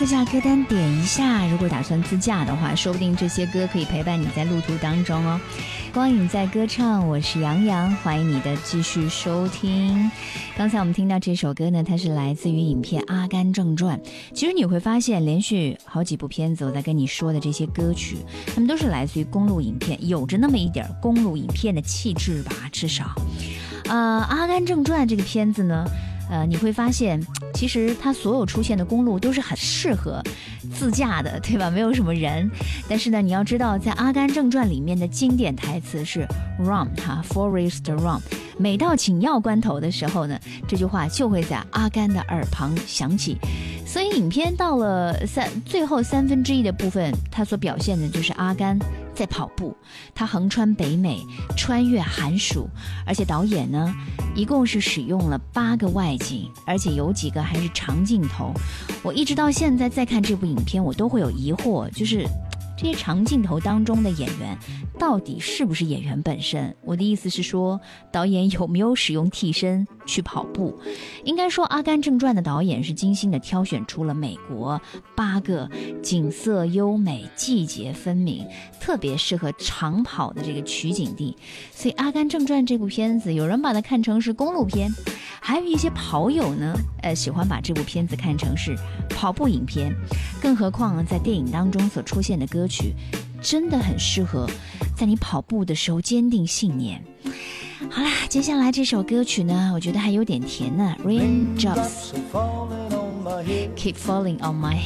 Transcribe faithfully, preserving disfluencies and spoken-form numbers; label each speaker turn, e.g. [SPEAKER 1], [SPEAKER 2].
[SPEAKER 1] 自驾歌单点一下，如果打算自驾的话，说不定这些歌可以陪伴你在路途当中哦。光影在歌唱，我是杨洋，欢迎你的继续收听。刚才我们听到这首歌呢，它是来自于影片《阿甘正传》。其实你会发现，连续好几部片子我在跟你说的这些歌曲，它们都是来自于公路影片，有着那么一点公路影片的气质吧，至少。呃，《阿甘正传》这个片子呢，呃，你会发现，其实它所有出现的公路都是很适合自驾的，对吧？没有什么人。但是呢，你要知道，在《阿甘正传》里面的经典台词是 "Run" 哈 ，Forrest Run。每到紧要关头的时候呢，这句话就会在阿甘的耳旁响起。所以，影片到了三最后三分之一的部分，它所表现的就是阿甘在跑步，他横穿北美，穿越寒暑，而且导演呢，一共是使用了八个外景，而且有几个还是长镜头。我一直到现在再看这部影片，我都会有疑惑，就是这些长镜头当中的演员到底是不是演员本身？我的意思是说，导演有没有使用替身去跑步？应该说，《阿甘正传》的导演是精心的挑选出了美国八个景色优美、季节分明、特别适合长跑的这个取景地。所以，《阿甘正传》这部片子，有人把它看成是公路片，还有一些跑友呢，呃，喜欢把这部片子看成是跑步影片。更何况，在电影当中所出现的歌曲，真的很适合在你跑步的时候坚定信念。好啦，接下来这首歌曲呢，我觉得还有点甜呢。Raindrops Keep Falling on My